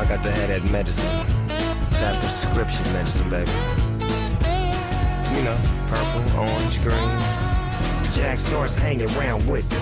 got to have that medicine. That prescription medicine, baby. You know, purple, orange, green. Jack starts hanging around with